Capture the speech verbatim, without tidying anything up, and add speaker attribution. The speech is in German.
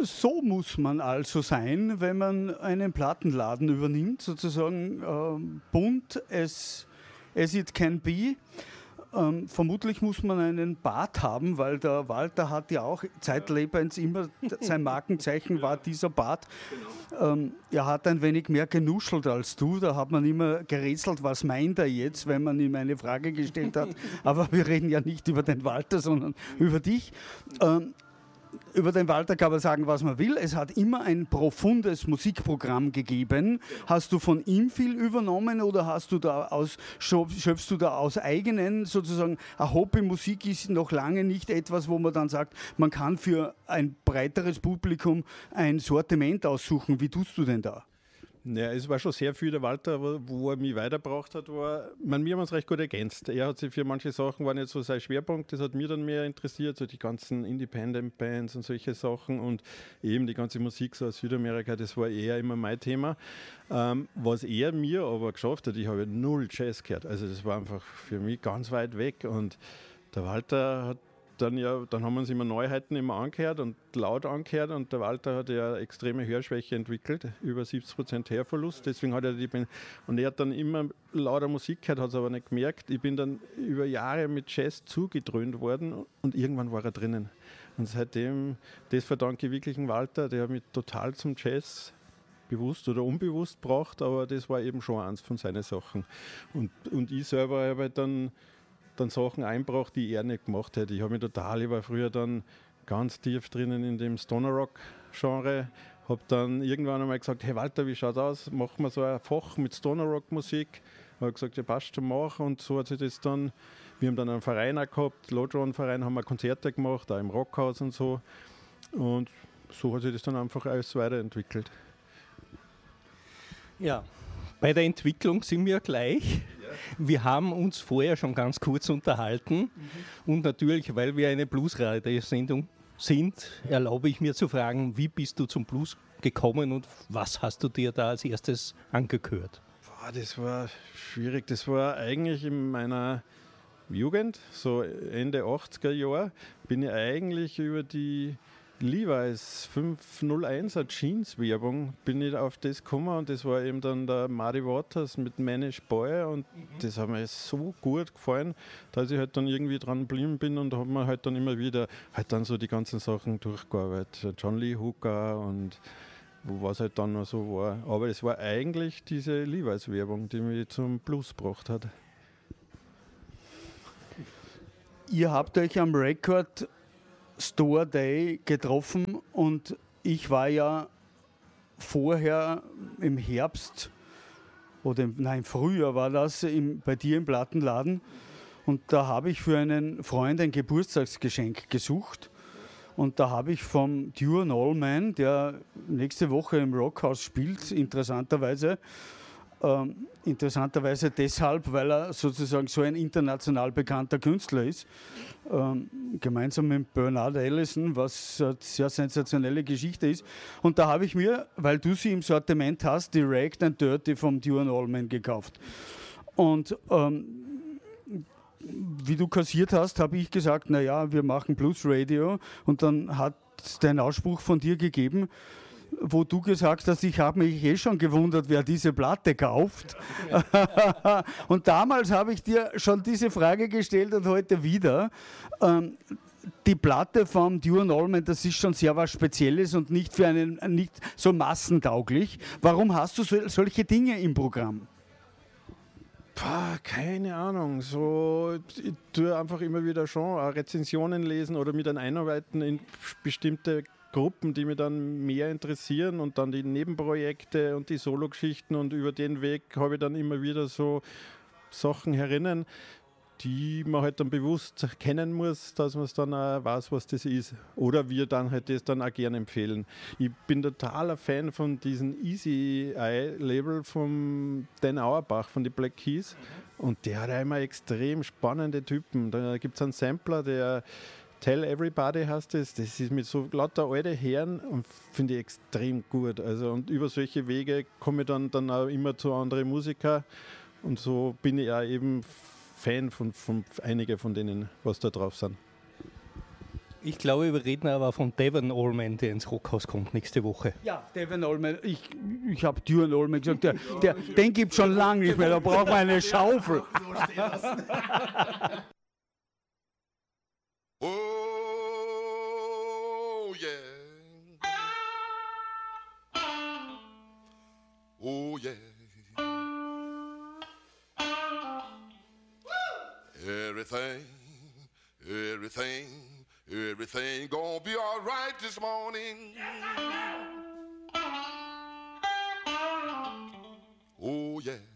Speaker 1: So muss man also sein, wenn man einen Plattenladen übernimmt, sozusagen äh, bunt as, as it can be. Ähm, vermutlich muss man einen Bart haben, weil der Walter hat ja auch zeitlebens immer, sein Markenzeichen war dieser Bart. Ähm, er hat ein wenig mehr genuschelt als du, da hat man immer gerätselt, was meint er jetzt, wenn man ihm eine Frage gestellt hat. Aber wir reden ja nicht über den Walter, sondern über dich. Ähm, Über den Walter kann man sagen, was man will. Es hat immer ein profundes Musikprogramm gegeben. Hast du von ihm viel übernommen oder hast du da aus, schöpfst du da aus eigenen, sozusagen, eine Hobbymusik ist noch lange nicht etwas, wo man dann sagt, man kann für ein breiteres Publikum ein Sortiment aussuchen. Wie tust du denn da?
Speaker 2: Ja, es war schon sehr viel der Walter, wo, wo er mich weitergebracht hat, war, man, wir haben uns recht gut ergänzt. Er hat sich für manche Sachen, waren jetzt so sein Schwerpunkt, das hat mich dann mehr interessiert, so die ganzen Independent Bands und solche Sachen und eben die ganze Musik so aus Südamerika, das war eher immer mein Thema. Ähm, was er mir aber geschafft hat, ich habe null Jazz gehört, also das war einfach für mich ganz weit weg und der Walter hat Dann, ja, dann haben wir uns immer Neuheiten immer angehört und laut angehört und der Walter hat ja extreme Hörschwäche entwickelt, über siebzig Prozent Hörverlust, deswegen hat er die und er hat dann immer lauter Musik gehört, hat es aber nicht gemerkt. Ich bin dann über Jahre mit Jazz zugedröhnt worden und irgendwann war er drinnen. Und seitdem, das verdanke ich wirklich dem Walter, der hat mich total zum Jazz bewusst oder unbewusst gebracht, aber das war eben schon eins von seinen Sachen. Und, und ich selber habe halt dann dann Sachen einbracht, die er nicht gemacht hätte. Ich habe mich total, ich war früher dann ganz tief drinnen in dem Stoner Rock Genre, habe dann irgendwann einmal gesagt, hey Walter, wie schaut aus? Machen wir so ein Fach mit Stoner Rock Musik. Habe gesagt, ja passt schon, mach. Und so hat sich das dann, wir haben dann einen Verein auch gehabt, Lodron Verein, haben wir Konzerte gemacht, auch im Rockhaus und so. Und so hat sich das dann einfach alles weiterentwickelt.
Speaker 3: Ja, bei der Entwicklung sind wir gleich. Wir haben uns vorher schon ganz kurz unterhalten mhm. und natürlich, weil wir eine Blues-Radio-Sendung sind, erlaube ich mir zu fragen, wie bist du zum Blues gekommen und was hast du dir da als erstes angehört?
Speaker 2: Boah, das war schwierig. Das war eigentlich in meiner Jugend, so Ende achtziger Jahre, bin ich eigentlich über die Levi's fünf null eins Jeans Werbung bin ich auf das gekommen und das war eben dann der Muddy Waters mit Manish Boy und mhm. das hat mir so gut gefallen, dass ich halt dann irgendwie dran geblieben bin und habe mir halt dann immer wieder halt dann so die ganzen Sachen durchgearbeitet, John Lee Hooker und was halt dann noch so war. Aber es war eigentlich diese Levi's Werbung, die mich zum Blues gebracht hat.
Speaker 1: Ihr habt euch am Record Store Day getroffen und ich war ja vorher im Herbst oder im, nein, Frühjahr war das im, bei dir im Plattenladen und da habe ich für einen Freund ein Geburtstagsgeschenk gesucht und da habe ich vom Duane Allman, der nächste Woche im Rockhaus spielt, interessanterweise, Ähm, interessanterweise deshalb, weil er sozusagen so ein international bekannter Künstler ist, ähm, gemeinsam mit Bernard Allison, was eine sehr sensationelle Geschichte ist. Und da habe ich mir, weil du sie im Sortiment hast, die Ragged and Dirty vom Duane Allman gekauft. Und ähm, wie du kassiert hast, habe ich gesagt, naja, wir machen Blues Radio und dann hat es den Ausspruch von dir gegeben, wo du gesagt hast, ich habe mich eh schon gewundert, wer diese Platte kauft. Und damals habe ich dir schon diese Frage gestellt und heute wieder. Ähm, die Platte vom Duane Allman, das ist schon sehr was Spezielles und nicht für einen nicht so massentauglich. Warum hast du so, solche Dinge im Programm?
Speaker 2: Pah, keine Ahnung. So, ich tue einfach immer wieder schon Rezensionen lesen oder mich dann einarbeiten in bestimmte Gruppen, die mich dann mehr interessieren und dann die Nebenprojekte und die Sologeschichten und über den Weg habe ich dann immer wieder so Sachen herinnen, die man halt dann bewusst kennen muss, dass man es dann auch weiß, was das ist. Oder wir dann halt das dann auch gerne empfehlen. Ich bin totaler Fan von diesem Easy Eye Label von Dan Auerbach von den Black Keys und der hat immer extrem spannende Typen. Da gibt es einen Sampler, der Tell Everybody heißt das, das ist mit so lauter alte Herren und finde ich extrem gut. Also, und über solche Wege komme ich dann, dann auch immer zu anderen Musikern und so bin ich auch eben Fan von, von einigen von denen, was da drauf sind.
Speaker 3: Ich glaube, wir reden aber von Devon Allman, der ins Rockhaus kommt nächste Woche.
Speaker 1: Ja, Devon Allman. Ich, ich habe Duran Allman gesagt, der, der, den gibt es schon lange nicht mehr, da braucht man eine Schaufel.
Speaker 4: Oh, yeah. Oh, yeah. Everything, everything, everything gonna be all right this morning. Oh, yeah.